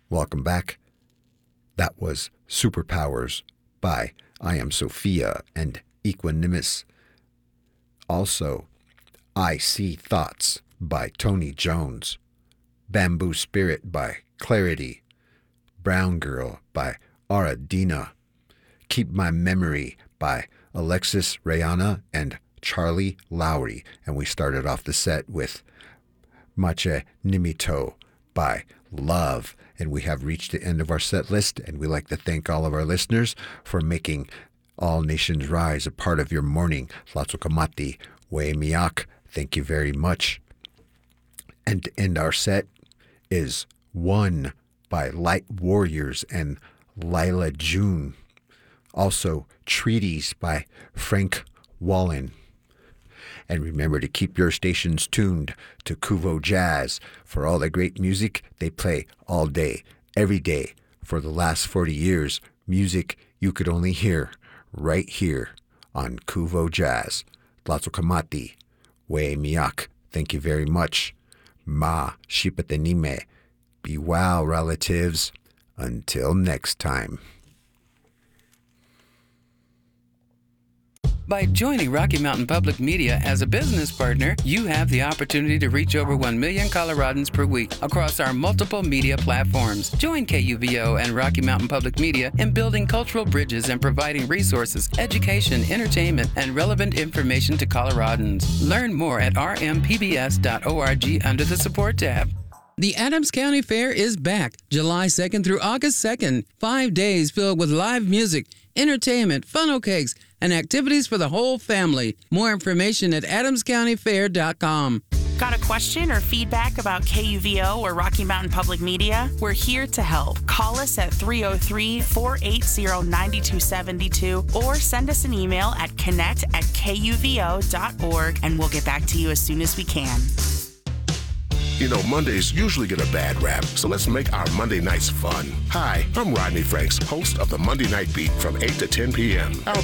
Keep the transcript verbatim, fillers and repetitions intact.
Welcome back. That was Superpowers by I Am Sophia and Equanimus. Also, I See Thoughts by Tony Jones. Bamboo Spirit by Clarity. Brown Girl by Aradina. Keep My Memory by Alexis Rihanna and Charlie Lowry. And we started off the set with Mache Nimito by Love. And we have reached the end of our set list, and we like to thank all of our listeners for making All Nations Rise a part of your morning. Latsukamati, We Miak, thank you very much. And to end our set is One by Light Warriors and Lila June. Also, Treaties by Frank Wallen. And remember to keep your stations tuned to Kuvo Jazz for all the great music they play all day, every day, for the last forty years. Music you could only hear right here on Kuvo Jazz. Latsukamati, We Miak, thank you very much. Ma Shipatenime. Be well, relatives. Until next time. By joining Rocky Mountain Public Media as a business partner, you have the opportunity to reach over one million Coloradans per week across our multiple media platforms. Join K U V O and Rocky Mountain Public Media in building cultural bridges and providing resources, education, entertainment, and relevant information to Coloradans. Learn more at r m p b s dot org under the Support tab. The Adams County Fair is back July second through August second. Five days filled with live music, entertainment, funnel cakes, and activities for the whole family. More information at adams county fair dot com. Got a question or feedback about K U V O or Rocky Mountain Public Media? We're here to help. Call us at three oh three, four eight zero, nine two seven two or send us an email at connect at k u v o dot org and we'll get back to you as soon as we can. You know, Mondays usually get a bad rap, so let's make our Monday nights fun. Hi, I'm Rodney Franks, host of the Monday Night Beat from eight to ten p.m. Our